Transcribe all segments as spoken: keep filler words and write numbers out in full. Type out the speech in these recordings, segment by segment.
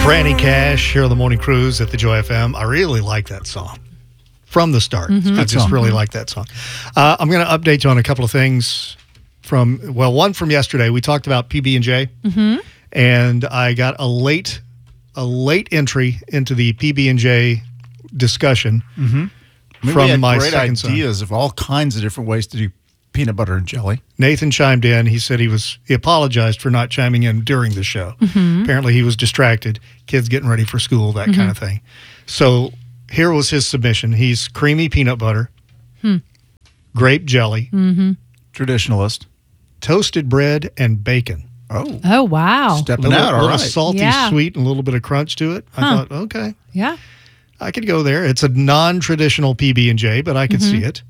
Granny Cash here on the Morning Cruise at the Joy F M. I really like that song from the start. Mm-hmm. I just song. really like that song. Uh, I'm going to update you on a couple of things from, well, one from yesterday. We talked about P B and J, Mm-hmm. and I got a late, a late entry into the P B and J discussion Mm-hmm. I mean, from we had my great second son. ideas of all kinds of different ways to do peanut butter and jelly. Nathan chimed in. He said he was he apologized for not chiming in during the show. Mm-hmm. Apparently he was distracted, kids getting ready for school, that kind of thing. So here was his submission. He's creamy peanut butter, Hmm. grape jelly, Mm-hmm. Traditionalist. toasted bread, and bacon. Oh, Oh, wow. A stepping little, out. All little right. salty, Yeah. sweet, and a little bit of crunch to it. I Huh. thought, okay, Yeah. I could go there. It's a non-traditional P B and J, but I could Mm-hmm. see it.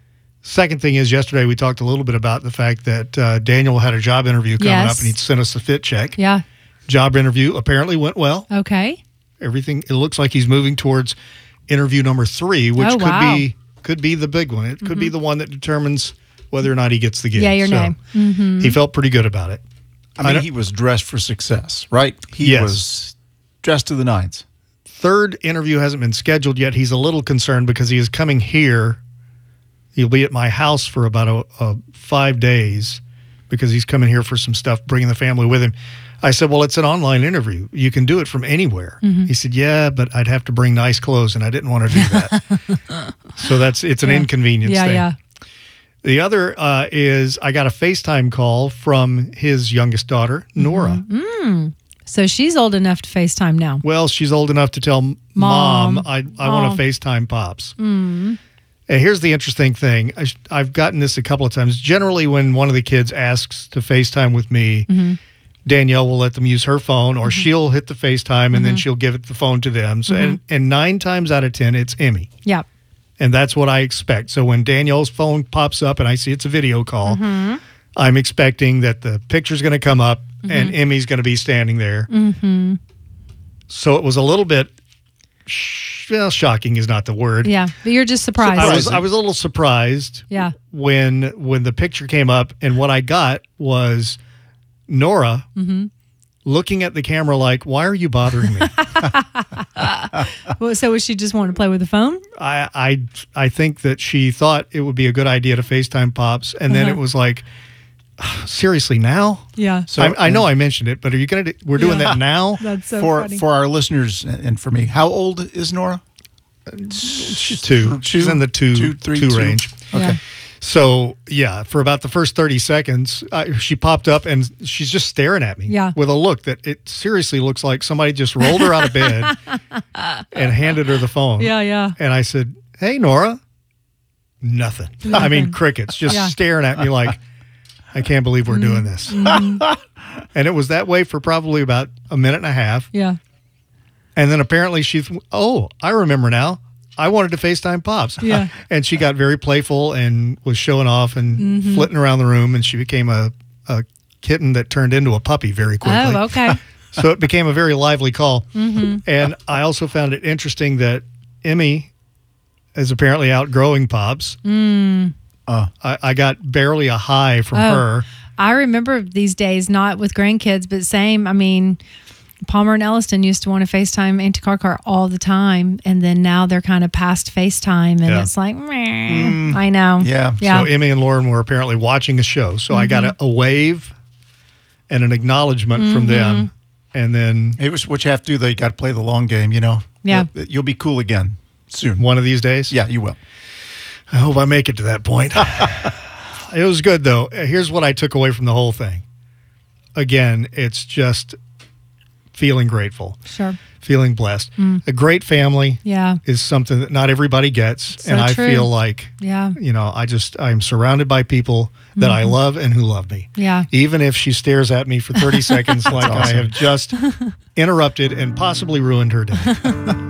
Second thing is, yesterday we talked a little bit about the fact that uh, Daniel had a job interview coming Yes. up, and he'd sent us a fit check. Yeah. Job interview apparently went well. Okay. Everything, it looks like he's moving towards interview number three, which Oh, could wow. be could be the big one. It could be the one that determines whether or not he gets the gig. Yay or So, nay. Mm-hmm. He felt pretty good about it. I I mean, don't- he was dressed for success, right? He Yes. was dressed to the nines. Third interview hasn't been scheduled yet. He's a little concerned because he is coming here. He'll be at my house for about a, a five days because he's coming here for some stuff, bringing the family with him. I said, well, it's an online interview. You can do it from anywhere. Mm-hmm. He said, yeah, but I'd have to bring nice clothes, and I didn't want to do that. So that's it's an Yeah. inconvenience Yeah, thing. yeah. The other uh, is I got a FaceTime call from his youngest daughter, Nora. Mm. So she's old enough to FaceTime now. Well, she's old enough to tell mom, Mom. I, I want Oh. to FaceTime Pops. Mm. And here's the interesting thing. I, I've gotten this a couple of times. Generally, when one of the kids asks to FaceTime with me, Mm-hmm. Danielle will let them use her phone, or she'll hit the FaceTime, and then she'll give it the phone to them. So, and, and nine times out of ten, it's Emmy. Yeah. And that's what I expect. So when Danielle's phone pops up and I see it's a video call, I'm expecting that the picture's going to come up and Emmy's going to be standing there. Mm-hmm. So it was a little bit, sh- well, shocking is not the word. Yeah. But you're just surprised. I was I was a little surprised yeah. when when the picture came up, and what I got was Nora Mm-hmm. looking at the camera like, "Why are you bothering me?" Well, so was she just wanting to play with the phone? I, I I think that she thought it would be a good idea to FaceTime Pops, and then Uh-huh. it was like, seriously now? Yeah. So I, I know I mentioned it, but are you gonna? do- We're doing Yeah. that now. That's so for funny. for our listeners and for me, how old is Nora? She's two. She's in the two two, three, two two. range. Okay. Yeah. So yeah, for about the first thirty seconds, uh, she popped up and she's just staring at me Yeah. with a look that it seriously looks like somebody just rolled her out of bed and handed her the phone. Yeah, yeah. And I said, "Hey, Nora." Nothing. I mean, Nothing. crickets just Yeah. staring at me like, I can't believe we're doing this. And it was that way for probably about a minute and a half. Yeah. And then apparently she, th- oh, I remember now. I wanted to FaceTime Pops. Yeah. And she got very playful and was showing off and Mm-hmm. flitting around the room. And she became a, a kitten that turned into a puppy very quickly. Oh, okay. So it became a very lively call. Mm-hmm. And I also found it interesting that Emmy is apparently outgrowing Pops. Mm. Uh, I, I got barely a hi from Oh. her. I remember these days, not with grandkids, but same. I mean, Palmer and Elliston used to want to FaceTime Auntie Carcar all the time. And then now they're kind of past FaceTime. And Yeah. it's like, meh. I know. yeah. Yeah. So Emmy and Lauren were apparently watching a show. So I got a, a wave and an acknowledgement from them. And then It was what you have to do. Though you got to play the long game. You know. Yeah. You'll, you'll be cool again soon. one of these days, Yeah, you will. I hope I make it to that point. It was good, though. Here's what I took away from the whole thing. Again, it's just feeling grateful, Sure. feeling blessed. A great family Yeah. is something that not everybody gets. So and I true. feel like, Yeah. you know, I just, I'm surrounded by people that I love and who love me. Yeah. Even if she stares at me for thirty seconds like I have just interrupted and possibly ruined her day.